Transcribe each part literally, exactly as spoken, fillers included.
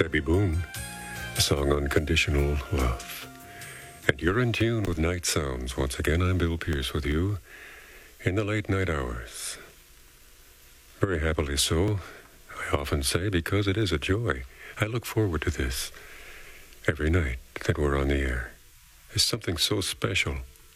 Debbie Boone, a song Unconditional Love. And you're in tune with Night Sounds. Once again, I'm Bill Pierce with you in the late night hours. Very happily so, I often say, because it is a joy. I look forward to this every night that we're on the air. There's something so special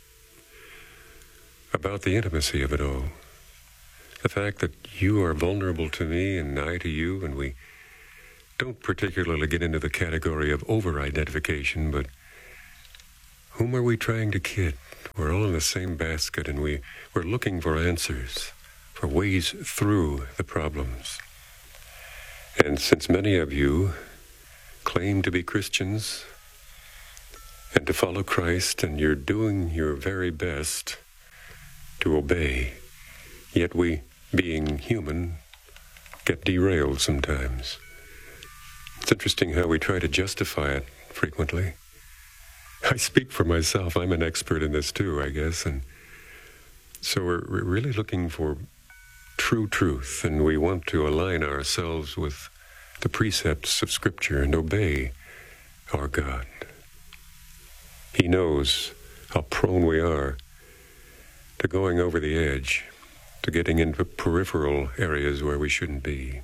about the intimacy of it all. The fact that you are vulnerable to me and I to you, and we don't particularly get into the category of over-identification, but whom are we trying to kid? We're all in the same basket, and we, we're looking for answers, for ways through the problems. And since many of you claim to be Christians and to follow Christ, and you're doing your very best to obey, yet we, being human, get derailed sometimes. It's interesting how we try to justify it frequently. I speak for myself. I'm an expert in this too, I guess. And so we're, we're really looking for true truth, and we want to align ourselves with the precepts of Scripture and obey our God. He knows how prone we are to going over the edge, to getting into peripheral areas where we shouldn't be.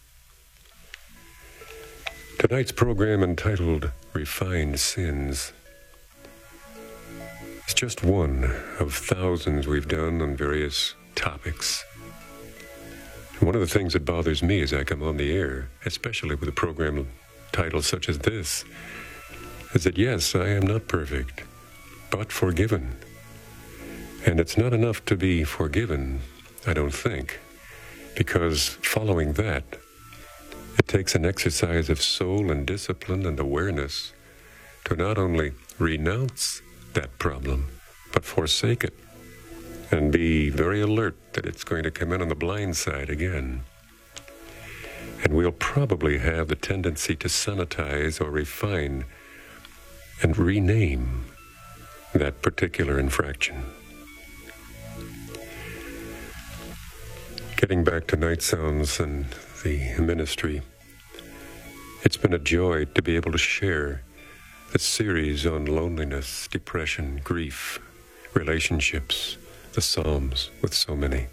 Tonight's program, entitled Refined Sins, is just one of thousands we've done on various topics. One of the things that bothers me as I come on the air, especially with a program title such as this, is that yes, I am not perfect, but forgiven. And it's not enough to be forgiven, I don't think, because following that, it takes an exercise of soul and discipline and awareness to not only renounce that problem, but forsake it and be very alert that it's going to come in on the blind side again. And we'll probably have the tendency to sanitize or refine and rename that particular infraction. Getting back to Night Sounds and the ministry, it's been a joy to be able to share the series on loneliness, depression, grief, relationships, the Psalms with so many.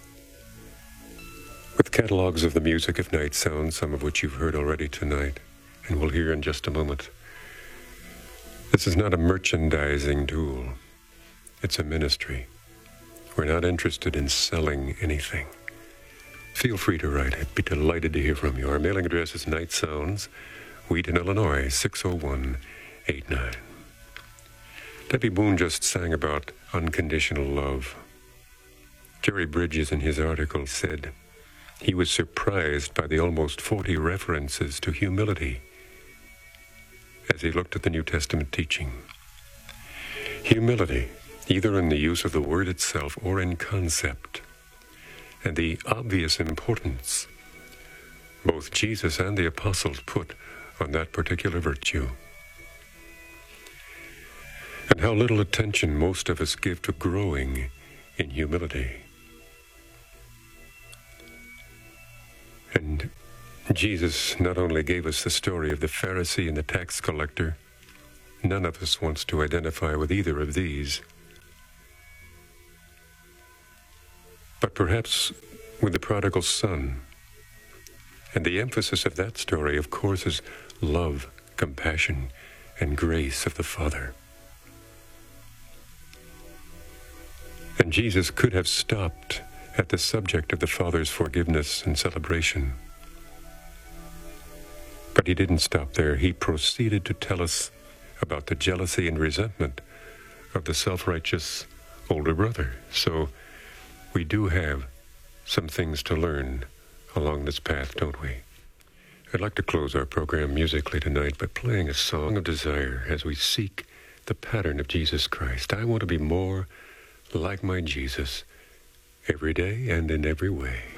With catalogs of the music of Night Sounds, some of which you've heard already tonight, and we'll hear in just a moment. This is not a merchandising tool. It's a ministry. We're not interested in selling anything. Feel free to write. I'd be delighted to hear from you. Our mailing address is Night Sounds, Wheaton, Illinois, six oh one eight nine. Debbie Boone just sang about unconditional love. Jerry Bridges, in his article, said he was surprised by the almost forty references to humility as he looked at the New Testament teaching. Humility, either in the use of the word itself or in concept, and the obvious importance both Jesus and the apostles put on that particular virtue. And how little attention most of us give to growing in humility. And Jesus not only gave us the story of the Pharisee and the tax collector, none of us wants to identify with either of these. But perhaps with the prodigal son. And the emphasis of that story, of course, is love, compassion, and grace of the Father. And Jesus could have stopped at the subject of the Father's forgiveness and celebration. But he didn't stop there. He proceeded to tell us about the jealousy and resentment of the self-righteous older brother. So we do have some things to learn along this path, don't we? I'd like to close our program musically tonight by playing a song of desire as we seek the pattern of Jesus Christ. I want to be more like my Jesus every day and in every way.